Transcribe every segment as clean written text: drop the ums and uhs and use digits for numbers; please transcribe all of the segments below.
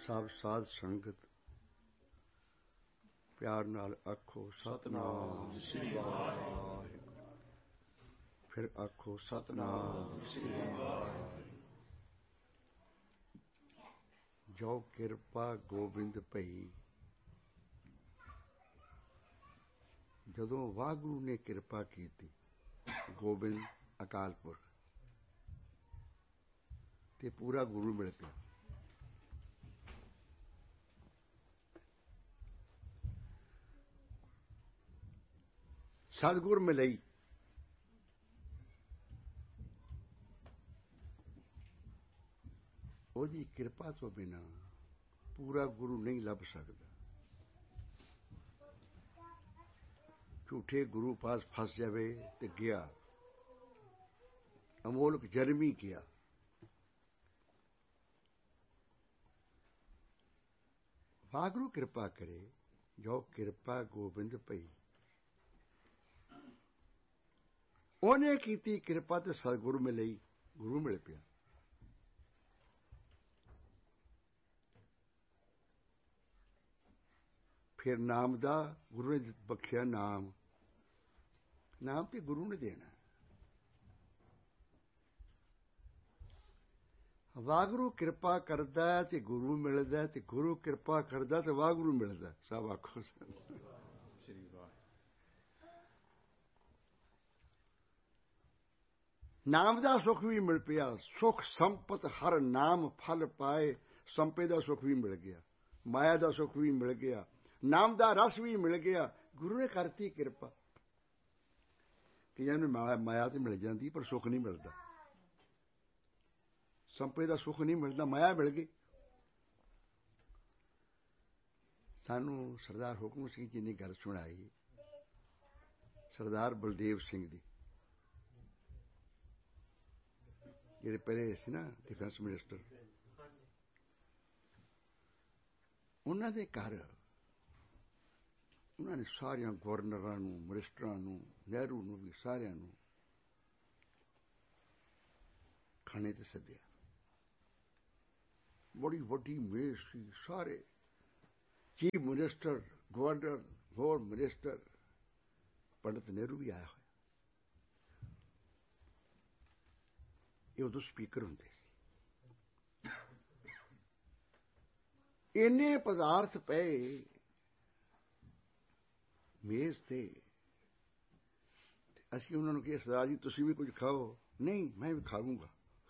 ਸਭ ਸਾਧ ਸੰਗਤ ਪਿਆਰ ਨਾਲ ਆਖੋ ਸਤਿਨਾਮ ਸ੍ਰੀ ਵਾਹਿਗੁਰੂ। ਫਿਰ ਆਖੋ ਸਤਿਨਾਮ ਸ੍ਰੀ ਵਾਹਿਗੁਰੂ। ਜੋ ਕਿਰਪਾ ਗੋਬਿੰਦ ਭਈ। ਜਦੋਂ ਵਾਹਿਗੁਰੂ ਨੇ ਕਿਰਪਾ ਕੀਤੀ, ਗੋਬਿੰਦ ਅਕਾਲ ਪੁਰਖ, ਤੇ ਪੂਰਾ ਗੁਰੂ ਮਿਲ ਪਿਆ। ਸਤਿਗੁਰ ਮਿਲਈ। ਉਹਦੀ ਕਿਰਪਾ ਤੋਂ ਬਿਨਾਂ ਪੂਰਾ ਗੁਰੂ ਨਹੀਂ ਲੱਭ ਸਕਦਾ। ਝੂਠੇ ਗੁਰੂ ਪਾਸ ਫਸ ਜਾਵੇ ਤੇ ਗਿਆ, ਅਮੋਲਕ ਜਨਮੀ ਗਿਆ। ਵਾਹਿਗੁਰੂ ਕਿਰਪਾ ਕਰੇ। ਜੋ ਕਿਰਪਾ ਗੋਬਿੰਦ ਭਈ। ਉਹਨੇ ਕੀਤੀ ਕਿਰਪਾ ਤੇ ਸਤਿਗੁਰੂ ਮਿਲਈ, ਗੁਰੂ ਮਿਲ ਪਿਆ। ਫਿਰ ਨਾਮ ਦਾ ਗੁਰੂ ਨੇ ਬਖਸ਼ਿਆ। ਨਾਮ ਤੇ ਗੁਰੂ ਨੇ ਦੇਣਾ। ਵਾਹਿਗੁਰੂ ਕਿਰਪਾ ਕਰਦਾ ਤੇ ਗੁਰੂ ਮਿਲਦਾ, ਤੇ ਗੁਰੂ ਕਿਰਪਾ ਕਰਦਾ ਤੇ ਵਾਹਿਗੁਰੂ ਮਿਲਦਾ। ਸਭ ਆਖੋ ਸ੍ਰੀ ਵਾਹਿਗੁਰੂ। ਨਾਮ ਦਾ ਸੁੱਖ ਵੀ ਮਿਲ ਪਿਆ। ਸੁਖ ਸੰਪਤ ਹਰ ਨਾਮ ਫਲ ਪਾਏ। ਸੰਪੇ ਦਾ ਸੁੱਖ ਵੀ ਮਿਲ ਗਿਆ, ਮਾਇਆ ਦਾ ਸੁੱਖ ਵੀ ਮਿਲ ਗਿਆ, ਨਾਮ ਦਾ ਰਸ ਵੀ ਮਿਲ ਗਿਆ। ਗੁਰੂ ਨੇ ਕਰਤੀ ਕਿਰਪਾ। ਕਈਆਂ ਨੂੰ ਮਾਇਆ ਤੇ ਮਿਲ ਜਾਂਦੀ ਪਰ ਸੁੱਖ ਨਹੀਂ ਮਿਲਦਾ। ਸੰਪੇ ਦਾ ਸੁੱਖ ਨਹੀਂ ਮਿਲਦਾ, ਮਾਇਆ ਮਿਲ ਗਈ। ਸਾਨੂੰ ਸਰਦਾਰ ਹੁਕਮ ਸਿੰਘ ਜੀ ਨੇ ਗੱਲ ਸੁਣਾਈ, ਸਰਦਾਰ ਬਲਦੇਵ ਸਿੰਘ ਦੀ, ਜਿਹੜੇ ਪਹਿਲੇ ਸੀ ਨਾ ਡਿਫੈਂਸ ਮਿਨਿਸਟਰ। ਉਹਨਾਂ ਦੇ ਘਰ ਉਹਨਾਂ ਨੇ ਸਾਰਿਆਂ ਗਵਰਨਰਾਂ ਨੂੰ, ਮਿਨਿਸਟਰਾਂ ਨੂੰ, ਨਹਿਰੂ ਨੂੰ ਵੀ, ਸਾਰਿਆਂ ਨੂੰ ਖਾਣੇ ਤੇ ਸੱਦਿਆ। ਬੜੀ ਵੱਡੀ ਮੇਜ਼ ਸੀ। ਸਾਰੇ ਚੀਫ ਮਿਨਿਸਟਰ, ਗਵਰਨਰ, ਹੋਰ ਮਿਨਿਸਟਰ, ਪੰਡਿਤ ਨਹਿਰੂ ਵੀ ਆਇਆ ਹੋਇਆ। ਇਹ ਉਦੋਂ ਸਪੀਕਰ ਹੁੰਦੇ ਸੀ। ਇੰਨੇ ਪਦਾਰਥ ਪਏ ਮੇਜ਼ ਤੇ। ਅਸੀਂ ਉਹਨਾਂ ਨੂੰ ਕਿਹਾ, ਸਰਦਾਰ ਜੀ ਤੁਸੀਂ ਵੀ ਕੁਝ ਖਾਓ। ਨਹੀਂ, ਮੈਂ ਵੀ ਖਾਵਾਂਗਾ।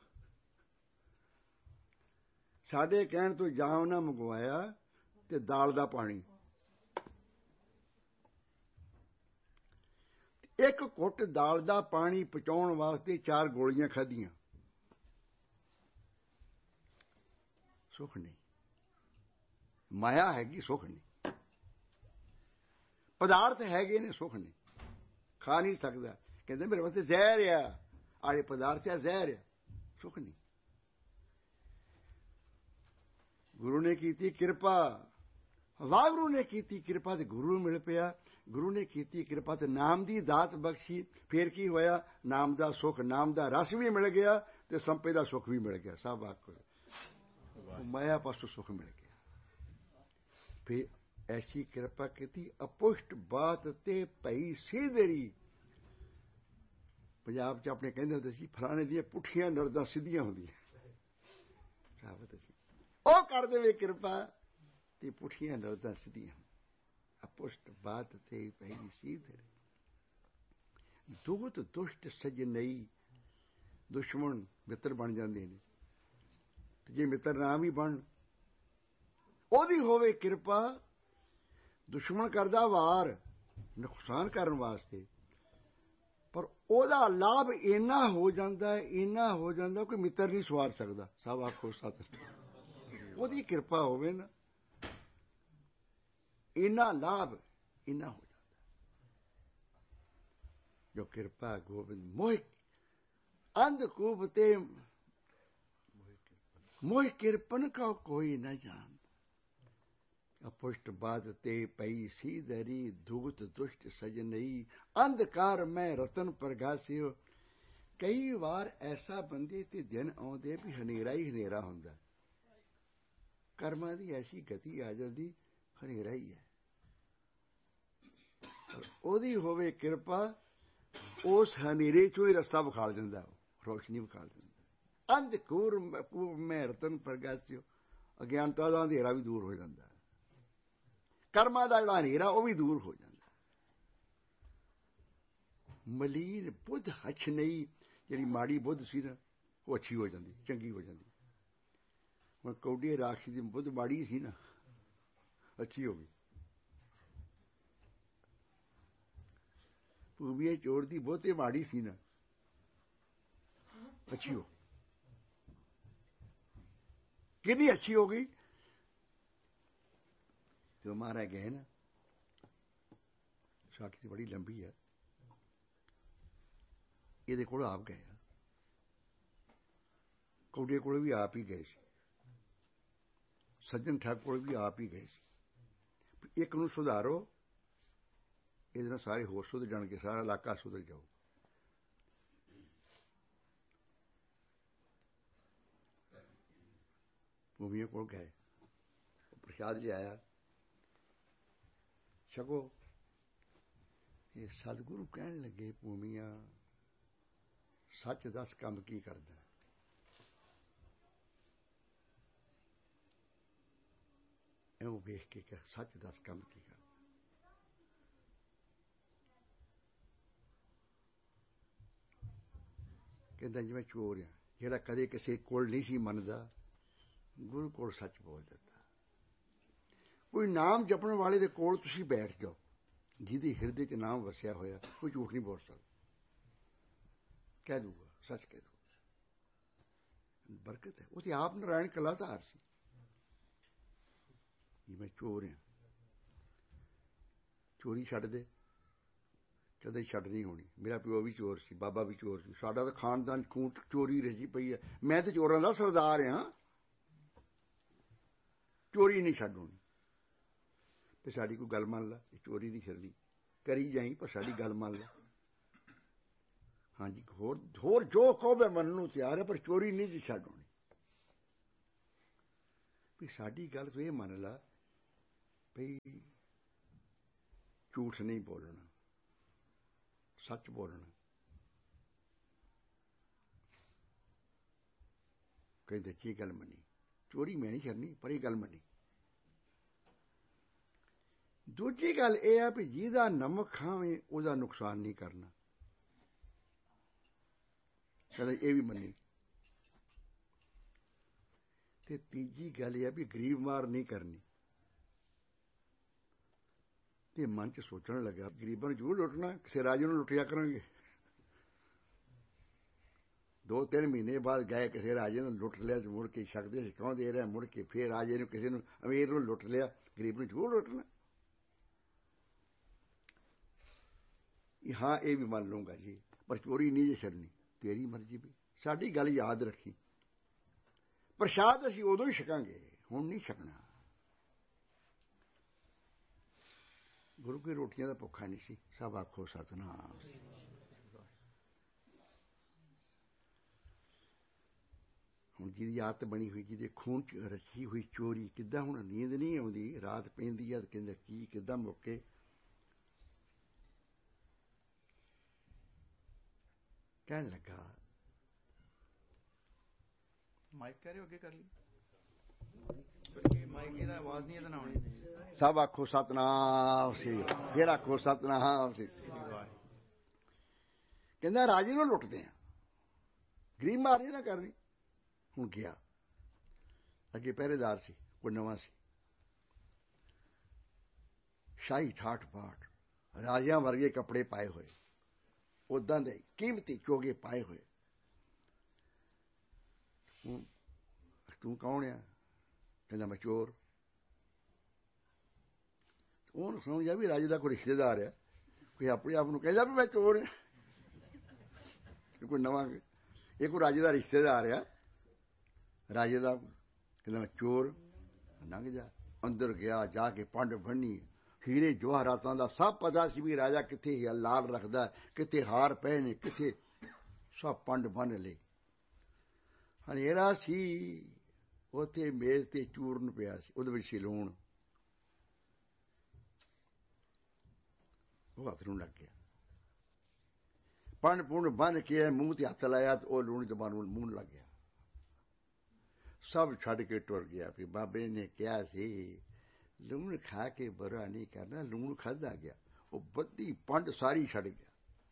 ਸਾਡੇ ਕਹਿਣ ਤੋਂ ਜਾਂ ਉਹਨਾਂ ਮੰਗਵਾਇਆ ਤੇ ਦਾਲ ਦਾ ਪਾਣੀ। ਇੱਕ ਘੁੱਟ ਦਾਲ ਦਾ ਪਾਣੀ ਪਚਾਉਣ ਵਾਸਤੇ 4 ਗੋਲੀਆਂ ਖਾਧੀਆਂ। ਸੁੱਖ ਨਹੀਂ, ਮਾਇਆ ਹੈਗੀ, ਸੁੱਖ ਨਹੀਂ। ਪਦਾਰਥ ਹੈਗੇ ਨੇ, ਸੁੱਖ ਨਹੀਂ। ਖਾ ਨਹੀਂ ਸਕਦਾ। ਕਹਿੰਦੇ ਮੇਰੇ ਵਾਸਤੇ ਜ਼ਹਿਰ ਆ, ਆਲੇ ਪਦਾਰਥ ਆ, ਜ਼ਹਿਰ ਆ, ਸੁੱਖ ਨਹੀਂ। ਗੁਰੂ ਨੇ ਕੀਤੀ ਕਿਰਪਾ। ਵਾਹਿਗੁਰੂ ਨੇ ਕੀਤੀ ਕਿਰਪਾ ਤੇ ਗੁਰੂ ਮਿਲ ਪਿਆ। ਗੁਰੂ ਨੇ ਕੀਤੀ ਕਿਰਪਾ ਤੇ ਨਾਮ ਦੀ ਦਾਤ ਬਖਸ਼ੀ। ਫੇਰ ਕੀ ਹੋਇਆ? ਨਾਮ ਦਾ ਸੁੱਖ, ਨਾਮ ਦਾ ਰਸ ਵੀ ਮਿਲ ਗਿਆ ਤੇ ਸੰਪੇ ਦਾ ਸੁੱਖ ਵੀ ਮਿਲ ਗਿਆ। ਸਭ ਆਖੋ ਮਾਇਆ ਪਾਸੋਂ ਸੁੱਖ ਮਿਲ ਗਿਆ। ਫਿਰ ਐਸੀ ਕਿਰਪਾ ਕੀਤੀ, ਅਪੁਸ਼ਟ ਬਾਤ ਤੇ ਭਈ ਸਿਧਰੀ। ਪੰਜਾਬ 'ਚ ਆਪਣੇ ਕਹਿੰਦੇ ਹੁੰਦੇ ਸੀ, ਫਲਾਣੇ ਦੀਆਂ ਪੁੱਠੀਆਂ ਨਰਦਾਂ ਸਿੱਧੀਆਂ ਹੁੰਦੀਆਂ। ਕਹਾਵਤ ਸੀ। ਉਹ ਕਰ ਦੇਵੇ ਕਿਰਪਾ ਤੇ ਪੁੱਠੀਆਂ ਨਰਦਾਂ ਸਿੱਧੀਆਂ। ਅਪੁਸ਼ਟ ਬਾਤ ਤੇ ਭਈ ਸਿਧਰੀ। ਦੁਗਤ ਦੁਸ਼ਟ ਸਜਨਈ। ਦੁਸ਼ਮਣ ਮਿੱਤਰ ਬਣ ਜਾਂਦੇ ਨੇ, ਤੇ ਜੇ ਮਿੱਤਰ ਨਾ ਵੀ ਬਣ, ਉਹਦੀ ਹੋਵੇ ਕਿਰਪਾ। ਦੁਸ਼ਮਣ ਕਰਦਾ ਵਾਰ ਨੁਕਸਾਨ ਕਰਨ ਵਾਸਤੇ, ਪਰ ਉਹਦਾ ਲਾਭ ਇੰਨਾ ਹੋ ਜਾਂਦਾ, ਇੰਨਾ ਹੋ ਜਾਂਦਾ ਕੋਈ ਮਿੱਤਰ ਨਹੀਂ ਸਵਾਰ ਸਕਦਾ। ਸਭ ਆਖੋ ਸਤਿਨਾਮ। ਉਹਦੀ ਕਿਰਪਾ ਹੋਵੇ ਨਾ, ਇੰਨਾ ਲਾਭ ਇੰਨਾ ਹੋ ਜਾਂਦਾ। ਜੋ ਕਿਰਪਾ ਗੋਬਿੰਦ ਮੋਹਿ ਅੰਧਕੂਪ ਤੇ ਮੋਹਿ ਕਿਰਪਨ ਕਾ ਕੋਈ ਨਾ ਜਾਣ। ਅਪੁਸ਼ਟ ਬਾਤ ਤੇ ਪਈ ਸਿਧਰੀ। ਦੁਗਤ ਦੁਸ਼ਟ ਸਜਨਈ। ਅੰਧਕਾਰ ਮੈਂ ਰਤਨ ਪ੍ਰਗਾਸਿਓ। ਕਈ ਵਾਰ ਐਸਾ ਬੰਦੇ ਤੇ ਦਿਨ ਆਉਂਦੇ ਵੀ ਹਨੇਰਾ ਹੀ ਹਨੇਰਾ ਹੁੰਦਾ। ਕਰਮਾਂ ਦੀ ਐਸੀ ਗਤੀ ਆ ਜਾਂਦੀ, ਹਨੇਰਾ ਹੀ ਹੈ। ਉਹਦੀ ਹੋਵੇ ਕਿਰਪਾ, ਉਸ ਹਨੇਰੇ ਚੋਂ ਹੀ ਰਸਤਾ ਵਿਖਾਲ ਦਿੰਦਾ, ਉਹ ਰੋਸ਼ਨੀ ਵਿਖਾਲ ਦਿੰਦਾ। ਅੰਧਕੂਰ ਮੈਂ ਰਤਨ ਪ੍ਰਗਾਸਿਓ, ਅਗਿਆਨਤਾ ਦਾ ਅੰਧੇਰਾ ਵੀ ਦੂਰ ਹੋ ਜਾਂਦਾ, ਕਰਮਾਂ ਦਾ ਜਿਹੜਾ ਹਨੇਰਾ ਉਹ ਵੀ ਦੂਰ ਹੋ ਜਾਂਦਾ। ਮਲੀਨ ਬੁੱਧ ਹੱਛ ਨਹੀਂ, ਜਿਹੜੀ ਮਾੜੀ ਬੁੱਧ ਸੀ ਨਾ ਉਹ ਅੱਛੀ ਹੋ ਜਾਂਦੀ, ਚੰਗੀ ਹੋ ਜਾਂਦੀ। ਹੁਣ ਕੌਡੀ ਰਾਖੀ ਦੀ ਬੁੱਧ ਮਾੜੀ ਸੀ ਨਾ, ਅੱਛੀ ਹੋ ਗਈ। ਭੂਮੀਏ ਚੋਰ ਦੀ ਬਹੁਤੇ ਮਾੜੀ ਸੀ ਨਾ, ਅੱਛੀ ਹੋ ਕਿੰਨੀ ਅੱਛੀ ਹੋ ਗਈ। ਤੇ ਮਾਰਾ ਗਏ ਨਾ, ਸਾਖੀ ਤੇ ਬੜੀ ਲੰਬੀ ਹੈ, ਇਹਦੇ ਕੋਲ ਆਪ ਗਏ, ਕੌਡੇ ਕੋਲ ਵੀ ਆਪ ਹੀ ਗਏ ਸੀ, ਸੱਜਣ ਠੱਗ ਕੋਲ ਵੀ ਆਪ ਹੀ ਗਏ ਸੀ। ਇੱਕ ਨੂੰ ਸੁਧਾਰੋ, ਇਹਦੇ ਨਾਲ ਸਾਰੇ ਹੋਰ ਸੁਧਰ ਜਾਣਗੇ, ਸਾਰਾ ਇਲਾਕਾ ਸੁਧਰ ਜਾਊ। ਭੂਮੀਆ ਕੋਲ ਗਏ, ਪ੍ਰਸ਼ਾਦ ਲਿਆਇਆ, ਛਕੋ। ਇਹ ਸਤਿਗੁਰੂ ਕਹਿਣ ਲੱਗੇ, ਭੂਮੀਆ ਸੱਚ ਦੱਸ ਕੰਮ ਕੀ ਕਰਦਾ। ਇਹਨੂੰ ਵੇਖ ਕੇ ਕਿ ਸੱਚ ਦੱਸ ਕੰਮ ਕੀ ਕਰਦਾ। ਕਹਿੰਦਾ ਜਿਵੇਂ ਚੋਰ ਆ, ਜਿਹੜਾ ਕਦੇ ਕਿਸੇ ਕੋਲ ਨਹੀਂ ਸੀ ਮੰਨਦਾ, ਗੁਰੂ ਕੋਲ ਸੱਚ ਬੋਲ ਦਿੱਤਾ। ਕੋਈ ਨਾਮ ਜਪਣ ਵਾਲੇ ਦੇ ਕੋਲ ਤੁਸੀਂ ਬੈਠ ਜਾਓ, ਜਿਹਦੇ ਹਿਰਦੇ 'ਚ ਨਾਮ ਵਸਿਆ ਹੋਇਆ, ਕੋਈ ਝੂਠ ਨਹੀਂ ਬੋਲ ਸਕਦਾ, ਕਹਿ ਦੂਗਾ, ਸੱਚ ਕਹਿ ਦੂਗਾ। ਬਰਕਤ ਹੈ। ਉਹ ਤੇ ਆਪ ਨਾਰਾਇਣ ਕਲਾਧਾਰ ਸੀ। ਜਿਵੇਂ ਚੋਰ ਆ, ਚੋਰੀ ਛੱਡ ਦੇ, ਕਦੇ ਛੱਡ ਨਹੀਂ ਹੋਣੀ। ਮੇਰਾ ਪਿਓ ਵੀ ਚੋਰ ਸੀ, ਬਾਬਾ ਵੀ ਚੋਰ ਸੀ, ਸਾਡਾ ਤਾਂ ਖਾਨਦਾਨ ਖੂਨ ਚੋਰੀ ਰਹੀ ਪਈ ਹੈ। ਮੈਂ ਤੇ ਚੋਰਾਂ ਦਾ ਸਰਦਾਰ ਹਾਂ, ਚੋਰੀ ਨਹੀਂ ਛੱਡ ਹੋਣੀ। ਤੇ ਸਾਡੀ ਕੋਈ ਗੱਲ ਮੰਨ ਲਾ, ਚੋਰੀ ਨਹੀਂ ਛੱਡਣੀ, ਕਰੀ ਜਾਈ ਪਰ ਸਾਡੀ ਗੱਲ ਮੰਨ ਲਾ। ਹਾਂਜੀ, ਹੋਰ ਜੋ ਕਹੋ ਮੈਂ ਮੰਨਣ ਨੂੰ ਤਿਆਰ ਹੈ, ਪਰ ਚੋਰੀ ਨਹੀਂ ਜੀ ਛੱਡ ਹੋਣੀ। ਵੀ ਸਾਡੀ ਗੱਲ ਤੂੰ ਇਹ ਮੰਨ ਲਾ ਭਈ ਝੂਠ ਨਹੀਂ ਬੋਲਣਾ, ਸੱਚ ਬੋਲਣਾ। ਕਹਿੰਦੇ ਕੀ ਗੱਲ ਮੰਨੀ, ਚੋਰੀ ਮੈਂ ਨਹੀਂ ਕਰਨੀ, ਪਰ ਇਹ ਗੱਲ ਮੰਨੀ। ਦੂਜੀ ਗੱਲ ਇਹ ਆ ਵੀ ਜਿਹਦਾ ਨਮਕ ਖਾਵੇ ਉਹਦਾ ਨੁਕਸਾਨ ਨਹੀਂ ਕਰਨਾ, ਕਹਿੰਦੇ ਇਹ ਵੀ ਮੰਨੀ। ਤੇ ਤੀਜੀ ਗੱਲ ਇਹ ਆ ਵੀ ਗਰੀਬ ਮਾਰ ਨਹੀਂ ਕਰਨੀ। ਤੇ ਮਨ 'ਚ ਸੋਚਣ ਲੱਗਾ, ਗਰੀਬਾਂ ਨੂੰ ਜ਼ਰੂਰ ਲੁੱਟਣਾ, ਕਿਸੇ ਰਾਜੇ ਨੂੰ ਲੁੱਟਿਆ ਕਰਾਂਗੇ। 2-3 ਮਹੀਨੇ ਬਾਅਦ ਗਏ, ਕਿਸੇ ਰਾਜੇ ਨੂੰ ਲੁੱਟ ਲਿਆ, ਮੁੜ ਕੇ ਛਕਦੇ ਸਿਖਾਉਂਦੇ ਰਹੇ, ਮੁੜ ਕੇ ਫੇਰ ਰਾਜੇ ਨੂੰ ਕਿਸੇ ਨੂੰ ਅਮੀਰ ਨੂੰ ਲੁੱਟ ਲਿਆ, ਗਰੀਬ ਨੂੰ ਜ਼ਰੂਰ ਲੁੱਟਣਾ। ਹਾਂ ਇਹ ਵੀ ਮੰਨ ਲਊਂਗਾ ਜੀ, ਪਰ ਚੋਰੀ ਨਹੀਂ ਜੇ ਛੱਡਣੀ, ਤੇਰੀ ਮਰਜ਼ੀ ਵੀ। ਸਾਡੀ ਗੱਲ ਯਾਦ ਰੱਖੀ, ਪ੍ਰਸ਼ਾਦ ਅਸੀਂ ਉਦੋਂ ਹੀ ਛਕਾਂਗੇ, ਹੁਣ ਨਹੀਂ ਛਕਣਾ। ਗੁਰੂ ਕੀ ਰੋਟੀਆਂ ਦਾ ਭੁੱਖਾ ਨਹੀਂ ਸੀ। ਸਭ ਆਖੋ ਸਤਿਨਾਮ। ਹੁਣ ਜਿਹਦੀ ਆਦਤ ਬਣੀ ਹੋਈ, ਜਿਹਦੇ ਖੂਨ 'ਚ ਰੱਖੀ ਹੋਈ ਚੋਰੀ, ਕਿੱਦਾਂ ਹੁਣ ਨੀਂਦ ਨਹੀਂ ਆਉਂਦੀ, ਰਾਤ ਪੈਂਦੀ ਆ, ਕਹਿੰਦਾ ਕੀ ਕਿੱਦਾਂ ਮੁੱਕੇ। ਕਹਿਣ ਲੱਗਾ, ਮਾਈਕ ਕਹਿ ਰਹੇ ਹੋ ਅੱਗੇ ਕਰ ਲਈ, ਮਾਈਕ ਇਹਦਾ ਆਵਾਜ਼ ਨਹੀਂ ਇਹਦਾ ਨਾ ਆਉਣੀ। ਸਭ ਆਖੋ ਸਤਿਨਾਮ ਸੀ, ਫਿਰ ਆਖੋ ਸਤਿਨਾਮ ਸੀ। ਕਹਿੰਦਾ ਰਾਜੇ ਨੂੰ ਲੁੱਟਦੇ ਆ, ਗਰੀਬ ਮਾਰੀ ਨਾ ਕਰਨੀ। ਹੁਣ ਗਿਆ, ਅੱਗੇ ਪਹਿਰੇਦਾਰ ਸੀ, ਕੋਈ ਨਵਾਂ ਸੀ, ਸ਼ਾਹੀ ਠਾਠ ਬਾਠ, ਰਾਜਿਆਂ ਵਰਗੇ ਕੱਪੜੇ ਪਾਏ ਹੋਏ, ਉਦਾਂ ਦੇ ਕੀਮਤੀ ਚੋਗੇ ਪਾਏ ਹੋਏ। ਤੂੰ ਕੌਣ ਆ? ਕਹਿੰਦਾ ਮੈਂ ਚੋਰ। ਉਹਨੂੰ ਸਮਝ ਆ ਵੀ ਰਾਜੇ ਦਾ ਕੋਈ ਰਿਸ਼ਤੇਦਾਰ ਆ, ਕੋਈ ਆਪਣੇ ਆਪ ਨੂੰ ਕਹਿੰਦਾ ਵੀ ਮੈਂ ਚੋਰ ਆ। ਕੋਈ ਨਵਾਂ, ਇਹ ਕੋਈ ਰਾਜੇ ਦਾ ਰਿਸ਼ਤੇਦਾਰ ਆ, ਰਾਜੇ ਦਾ। ਕਹਿੰਦਾ ਮੈਂ ਚੋਰ। ਲੰਘ ਜਾ। ਅੰਦਰ ਗਿਆ, ਜਾ ਕੇ ਪੰਡ ਬੰਨੀ, ਹੀਰੇ ਜਵਾਹਰਾਤਾਂ ਦਾ ਸਭ ਪਤਾ ਸੀ ਵੀ ਰਾਜਾ ਕਿੱਥੇ ਲਾਲ ਰੱਖਦਾ, ਕਿੱਥੇ ਹਾਰ ਪਏ ਨੇ, ਕਿੱਥੇ, ਸਭ ਪੰਡ ਬੰਨ ਲਏ। ਹਨੇਰਾ ਸੀ, ਉੱਥੇ ਮੇਜ਼ ਤੇ ਚੂਰਨ ਪਿਆ ਸੀ, ਉਹਦੇ ਵਿੱਚ ਸੀ ਲੂਣ। ਉਹ ਹੱਥ ਨੂੰ ਲੱਗ ਗਿਆ, ਪਣ ਪੁਣ ਬੰਨ ਕੇ ਮੂੰਹ ਤੇ ਹੱਥ ਲਾਇਆ ਤੇ ਉਹ ਲੂਣ ਜ਼ਬਾਨ ਨੂੰ ਮੂੰਹ ਲੱਗ ਗਿਆ। ਸਭ ਛੱਡ ਕੇ ਟੁਰ ਗਿਆ। ਵੀ ਬਾਬੇ ਨੇ ਕਿਹਾ ਸੀ ਲੂਣ ਖਾ ਕੇ ਬੁਰਾ ਨਹੀਂ ਕਰਨਾ, ਲੂਣ ਖਾਧਾ ਗਿਆ। ਉਹ ਬੱਧੀ ਪੰਡ ਸਾਰੀ ਛੱਡ ਗਿਆ।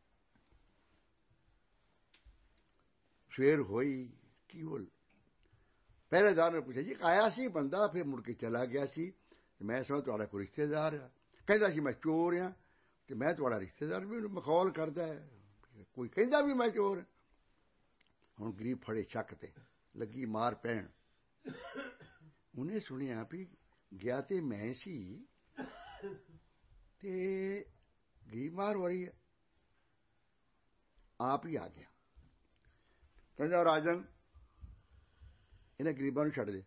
ਸਵੇਰ ਹੋਈ, ਕੀ ਹੋ ਪਹਿਰੇਦਾਰ ਨੇ ਪੁੱਛਿਆ ਜੀ ਆਇਆ ਸੀ ਬੰਦਾ, ਫਿਰ ਮੁੜ ਕੇ ਚਲਾ ਗਿਆ ਸੀ। ਮੈਂ ਸਮਝ ਤੁਹਾਡਾ ਕੋਈ ਰਿਸ਼ਤੇਦਾਰ ਆ। ਕਹਿੰਦਾ ਸੀ ਮੈਂ ਚੋਰ ਹਾਂ, ਤੇ ਮੈਂ ਤੁਹਾਡਾ ਰਿਸ਼ਤੇਦਾਰ ਵੀ ਮਖੌਲ ਕਰਦਾ ਹੈ। ਕੋਈ ਕਹਿੰਦਾ ਵੀ ਮੈਂ ਚੋਰ। ਹੁਣ ਗਰੀਬ ਫੜੇ ਸ਼ੱਕ ਤੇ ਲੱਗੀ ਮਾਰ ਪੈਣ। ਉਹਨੇ ਸੁਣਿਆ ਵੀ ਗਿਆ ਤੇ ਮੈਂ ਸੀ ਤੇ ਗਰੀਬ ਮਾਰ ਹੋ ਰਹੀ ਹੈ। ਆਪ ਹੀ ਆ ਗਿਆ। ਕਹਿੰਦਾ ਰਾਜਨ ਇਹਨਾਂ ਗਰੀਬਾਂ ਨੂੰ ਛੱਡ ਦੇ।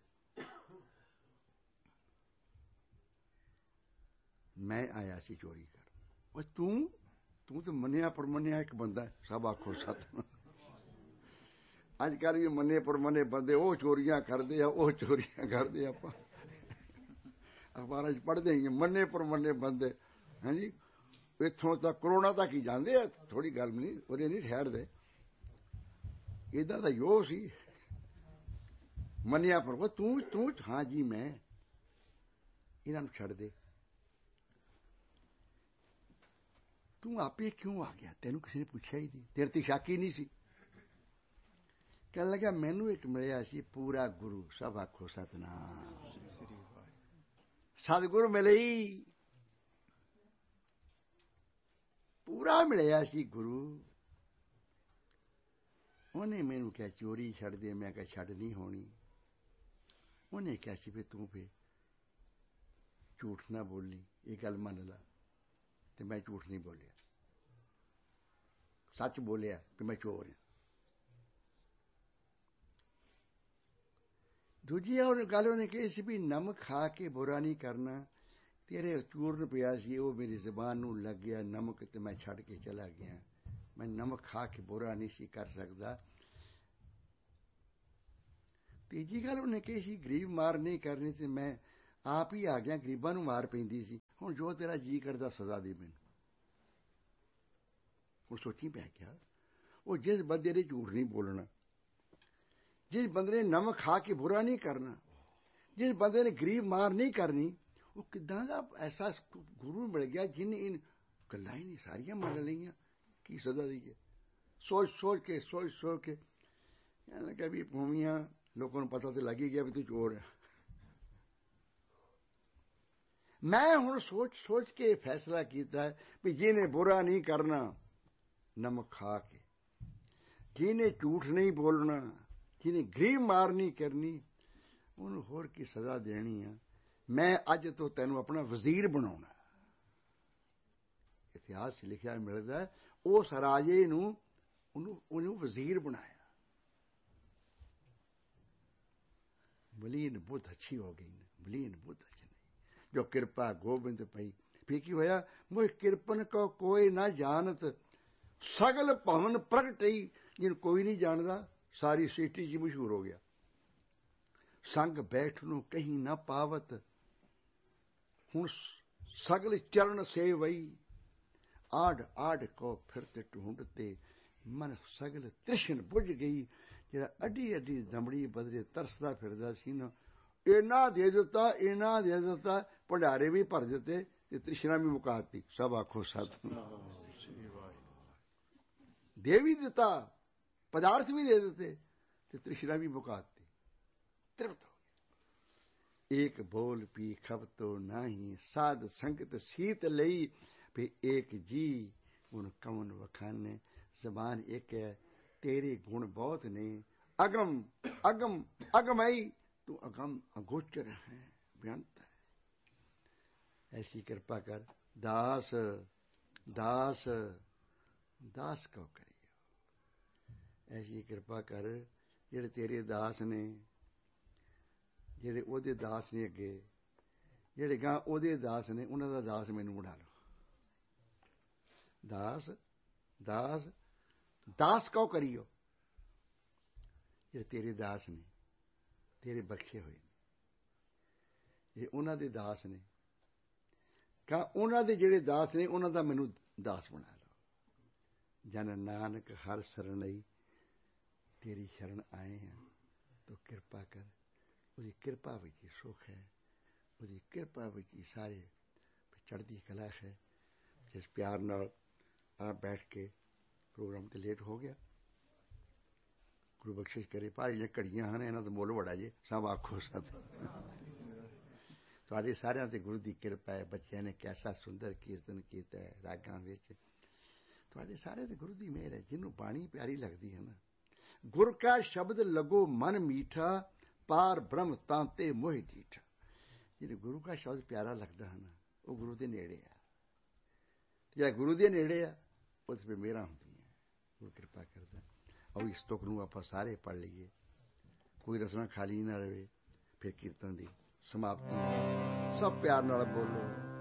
ਮੈਂ ਆਇਆ ਸੀ ਚੋਰੀ ਕਰ। ਉਹ ਤੂੰ ਤਾਂ ਮੰਨਿਆ ਪਰਮੰਨਿਆ ਇੱਕ ਬੰਦਾ, ਸਭ ਆਖੋ ਸੱਤ। ਅੱਜ ਕੱਲ੍ਹ ਵੀ ਮੰਨੇ ਪਰਮੰਨੇ ਬੰਦੇ ਉਹ ਚੋਰੀਆਂ ਕਰਦੇ ਆ, ਉਹ ਚੋਰੀਆਂ ਕਰਦੇ। ਆਪਾਂ ਅਖਬਾਰਾਂ 'ਚ ਪੜ੍ਹਦੇ ਹੀ ਮੰਨੇ ਪਰਮੰਨੇ ਬੰਦੇ। ਹਾਂਜੀ, ਇੱਥੋਂ ਤੱਕ ਕਰੋਨਾ ਤੱਕ ਹੀ ਜਾਂਦੇ ਆ। ਥੋੜ੍ਹੀ ਗੱਲ ਨਹੀਂ, ਉਹਦੇ ਨਹੀਂ ਠਹਿਰਦੇ। ਏਦਾਂ ਦਾ ਯੋ ਸੀ ਮੰਨਿਆ ਪਰ ਤੂੰ ਹਾਂ ਜੀ ਮੈਂ। ਇਹਨਾਂ ਨੂੰ ਛੱਡ ਦੇ। ਤੂੰ ਆਪੇ ਕਿਉਂ ਆ ਗਿਆ? ਤੈਨੂੰ ਕਿਸੇ ਨੇ ਪੁੱਛਿਆ ਹੀ ਨਹੀਂ, ਤੇਰੇ ਤੇ ਸ਼ੱਕ ਹੀ ਨਹੀਂ ਸੀ। ਕਹਿਣ ਲੱਗਾ ਮੈਨੂੰ ਇੱਕ ਮਿਲਿਆ ਸੀ ਪੂਰਾ ਗੁਰੂ। ਸਭ ਆਖੋ ਸਤਿਨਾਮ। ਸਤਿਗੁਰੂ ਮਿਲੇ, ਪੂਰਾ ਮਿਲਿਆ ਸੀ ਗੁਰੂ। ਉਹਨੇ ਮੈਨੂੰ ਕਿਹਾ ਚੋਰੀ ਛੱਡ ਦੇ। ਮੈਂ ਕਿਹਾ ਛੱਡ ਨਹੀਂ ਹੋਣੀ। ਉਹਨੇ ਕਿਹਾ ਸੀ ਵੀ ਤੂੰ ਫਿਰ ਝੂਠ ਨਾ ਬੋਲੀ, ਇਹ ਗੱਲ ਮੰਨ ਲਾ। ਤੇ ਮੈਂ ਝੂਠ ਨਹੀਂ ਬੋਲਿਆ, ਸੱਚ ਬੋਲਿਆ ਕਿ ਮੈਂ ਚੋਰ ਹਾਂ। ਦੂਜੀ ਗੱਲ ਉਹਨੇ ਕਹੀ ਸੀ ਵੀ ਨਮਕ ਖਾ ਕੇ ਬੁਰਾ ਨਹੀਂ ਕਰਨਾ। ਤੇਰੇ ਚੂਰਨ ਪਿਆ ਸੀ, ਉਹ ਮੇਰੀ ਜ਼ਬਾਨ ਨੂੰ ਲੱਗ ਗਿਆ ਨਮਕ, ਤੇ ਮੈਂ ਛੱਡ ਕੇ ਚਲਾ ਗਿਆ। ਮੈਂ ਨਮਕ ਖਾ ਕੇ ਬੁਰਾ ਨਹੀਂ ਸੀ ਕਰ ਸਕਦਾ। ਤੀਜੀ ਗੱਲ ਉਹਨੇ ਕਹੀ ਸੀ ਗਰੀਬ ਮਾਰ ਨਹੀਂ ਕਰਨੀ, ਤੇ ਮੈਂ ਆਪ ਹੀ ਆ ਗਿਆ। ਗਰੀਬਾਂ ਨੂੰ ਮਾਰ ਪੈਂਦੀ ਸੀ। ਹੁਣ ਜੋ ਤੇਰਾ ਜੀ ਕਰਦਾ ਸਜ਼ਾ ਦੇ ਮੈਨੂੰ। ਹੁਣ ਸੋਚੀ ਪੈ ਗਿਆ, ਉਹ ਜਿਸ ਬੰਦੇ ਨੇ ਝੂਠ ਨਹੀਂ ਬੋਲਣਾ, ਜਿਸ ਬੰਦੇ ਨੇ ਨਮਕ ਖਾ ਕੇ ਬੁਰਾ ਨਹੀਂ ਕਰਨਾ, ਜਿਸ ਬੰਦੇ ਨੇ ਗਰੀਬ ਮਾਰ ਨਹੀਂ ਕਰਨੀ, ਉਹ ਕਿੱਦਾਂ ਦਾ ਐਸਾ ਗੁਰੂ ਮਿਲ ਗਿਆ ਜਿਹਨੇ ਇਹ ਗੱਲਾਂ ਹੀ ਨਹੀਂ ਸਾਰੀਆਂ ਮੰਨ ਲਈਆਂ। ਕੀ ਸਜ਼ਾ ਦੇਈਏ? ਸੋਚ ਕੇ ਕਹਿਣ ਲੱਗਾ ਵੀ ਭੂਮੀਆਂ ਲੋਕਾਂ ਨੂੰ ਪਤਾ ਤਾਂ ਲੱਗ ਹੀ ਗਿਆ ਵੀ ਤੂੰ ਚੋਰ ਹੈ। ਮੈਂ ਹੁਣ ਸੋਚ ਕੇ ਫੈਸਲਾ ਕੀਤਾ ਵੀ ਜਿਹਨੇ ਬੁਰਾ ਨਹੀਂ ਕਰਨਾ ਨਮਕ ਖਾ ਕੇ, ਜਿਹਨੇ ਝੂਠ ਨਹੀਂ ਬੋਲਣਾ, ਜਿਹਨੇ ਗਰੀਬ ਮਾਰ ਨਹੀਂ ਕਰਨੀ, ਉਹਨੂੰ ਹੋਰ ਕੀ ਸਜ਼ਾ ਦੇਣੀ ਆ। ਮੈਂ ਅੱਜ ਤੋਂ ਤੈਨੂੰ ਆਪਣਾ ਵਜ਼ੀਰ ਬਣਾਉਣਾ। ਇਤਿਹਾਸ 'ਚ ਲਿਖਿਆ ਮਿਲਦਾ ਉਸ ਰਾਜੇ ਨੂੰ ਉਹਨੂੰ ਵਜ਼ੀਰ ਬਣਾਇਆ। ਬਲੀਨ ਬੁੱਧ ਅੱਛੀ ਹੋ ਗਈ। ਬਲੀਨ ਬੁੱਧ ਅੱਛੀ ਨਹੀਂ ਜੋ ਕਿਰਪਾ ਗੋਬਿੰਦ ਪਈ। ਫਿਰ ਕੀ ਹੋਇਆ? ਮੋਹ ਕਿਰਪਨ ਕੋ ਕੋਈ ਨਾ ਜਾਣਤ, ਸਗਲ ਭਵਨ ਪ੍ਰਗਟਈ। ਜਿਹਨੂੰ ਕੋਈ ਨਹੀਂ ਜਾਣਦਾ, ਸਾਰੀ ਸ੍ਰਿਸ਼ਟੀ 'ਚ ਮਸ਼ਹੂਰ ਹੋ ਗਿਆ। ਸੰਗ ਬੈਠ ਨੂੰ ਕਹੀਂ ਨਾ ਪਾਵਤ, ਹੁਣ ਸਗਲ ਚਰਨ ਸੇਵਈ। ਆੜ ਕੋ ਫਿਰਤ ਢੂੰਡਤੇ, ਮਨ ਸਗਲ ਤ੍ਰਿਸ਼ਨ ਬੁਝ ਗਈ। ਜਿਹੜਾ ਅੱਡੀ ਅੱਡੀ ਦਮੜੀ ਬਦਲੇ ਤਰਸਦਾ ਫਿਰਦਾ ਸੀ ਨਾ, ਇਹਨਾਂ ਦੇ ਦਿੱਤਾ, ਭੰਡਾਰੇ ਵੀ ਭਰ ਦਿੱਤੇ ਤੇ ਤ੍ਰਿਸ਼ਨਾ ਵੀ ਮੁਕਾ ਦਿੱਤੀ। ਸਭ ਆਖੋ ਸਤਿਨਾਮ। ਦੇ ਵੀ ਦਿੱਤਾ, ਪਦਾਰਥ ਵੀ ਦੇ ਦਿੱਤੇ ਤੇ ਤ੍ਰਿਸ਼ਨਾ ਵੀ ਮੁਕਾ ਦਿੱਤੀ। ਤ੍ਰਿਪਤ ਹੋ ਗਿਆ। ਏਕ ਬੋਲ ਪੀ ਖਪਤੋ ਨਾਹੀ, ਸਾਧ ਸੰਗਤ ਸੀਤ ਲਈ। ਵੀ ਏਕ ਜੀ ਹੁਣ ਕਵਨ ਵਖਾਨੇ। ਜ਼ਬਾਨ ਇੱਕ ਹੈ, ਤੇਰੇ ਗੁਣ ਬਹੁਤ ਨੇ। ਅਗਮਈ ਤੂੰ ਅਗਮ ਅਗੋਚਰ ਹੈ, ਬੇਅੰਤ ਹੈ। ਐਸੀ ਕਿਰਪਾ ਕਰ ਦਾਸ ਕਉ ਕਰੀਓ। ਐਸੀ ਕਿਰਪਾ ਕਰ ਜਿਹੜੇ ਤੇਰੇ ਦਾਸ ਨੇ, ਜਿਹੜੇ ਉਹਦੇ ਦਾਸ ਨੇ, ਅੱਗੇ ਜਿਹੜੇ ਗਾਂ ਉਹਦੇ ਦਾਸ ਨੇ, ਉਹਨਾਂ ਦਾ ਦਾਸ ਮੈਨੂੰ ਬਣਾ ਲਓ। ਦਾਸ ਕਉ ਕਰੀਓ। ਜਿਹੜੇ ਤੇਰੇ ਦਾਸ ਨੇ, ਤੇਰੇ ਬਖਸ਼ੇ ਹੋਏ ਨੇ, ਇਹ ਉਹਨਾਂ ਦੇ ਦਾਸ ਨੇ। ਕਾ ਉਹਨਾਂ ਦੇ ਜਿਹੜੇ ਦਾਸ ਨੇ ਉਹਨਾਂ ਦਾ ਮੈਨੂੰ ਦਾਸ ਬਣਾ ਲਓ। ਜਨ ਨਾਨਕ ਹਰ ਸਰਣਈ, ਤੇਰੀ ਸ਼ਰਨ ਆਏ ਹਾਂ ਤੂੰ ਕਿਰਪਾ ਕਰ। ਉਹਦੀ ਕਿਰਪਾ ਵਿੱਚ ਹੀ ਸੁੱਖ ਹੈ, ਉਹਦੀ ਕਿਰਪਾ ਵਿੱਚ ਹੀ ਸਾਰੇ ਚੜ੍ਹਦੀ ਕਲਾ ਹੈ। ਜਿਸ ਪਿਆਰ ਨਾਲ ਆ ਬੈਠ ਕੇ ਪ੍ਰੋਗਰਾਮ 'ਤੇ ਲੇਟ ਹੋ ਗਿਆ, ਗੁਰੂ ਬਖਸ਼ਿਸ਼ ਕਰੇ। ਭਾਰੀਆਂ ਘੜੀਆਂ ਹਨ, ਇਹਨਾਂ ਦਾ ਮੁੱਲ ਬੜਾ ਜੇ, ਸਭ ਆਖੋ ਸਭ। ਤੁਹਾਡੇ ਸਾਰਿਆਂ 'ਤੇ ਗੁਰੂ ਦੀ ਕਿਰਪਾ ਹੈ। ਬੱਚਿਆਂ ਨੇ ਕੈਸਾ ਸੁੰਦਰ ਕੀਰਤਨ ਕੀਤਾ ਹੈ ਰਾਗਾਂ ਵਿੱਚ। ਤੁਹਾਡੇ ਸਾਰਿਆਂ 'ਤੇ ਗੁਰੂ ਦੀ ਮਿਹਰ ਹੈ। ਜਿਹਨੂੰ ਬਾਣੀ ਪਿਆਰੀ ਲੱਗਦੀ ਹੈ ਨਾ, ਗੁਰ ਕਾ ਸ਼ਬਦ ਲਗੋ ਮਨ ਮੀਠਾ, ਪਾਰ ਬ੍ਰਹਮ ਤਾਂਤੇ ਮੋਹਿ ਡੀਠਾ। ਜਿਹਨੂੰ ਗੁਰੂ ਕਾ ਸ਼ਬਦ ਪਿਆਰਾ ਲੱਗਦਾ ਹੈ ਨਾ, ਉਹ ਗੁਰੂ ਦੇ ਨੇੜੇ ਆ। ਜਿਹੜਾ ਗੁਰੂ ਦੇ ਨੇੜੇ ਆ, ਉਸ 'ਤੇ ਮਿਹਰਾਂ ਹੁੰਦੀਆਂ। ਗੁਰੂ ਕਿਰਪਾ ਕਰਦਾ। ਔਰ ਇਸ ਤੁਕ ਨੂੰ ਆਪਾਂ ਸਾਰੇ ਪੜ੍ਹ ਲਈਏ, ਕੋਈ ਰਸਨਾ ਖਾਲੀ ਨਾ ਰਹੇ। ਫਿਰ ਕੀਰਤਨ ਦੀ ਸਮਾਪਤੀ ਸਭ ਪਿਆਰ ਨਾਲ ਬੋਲੋ।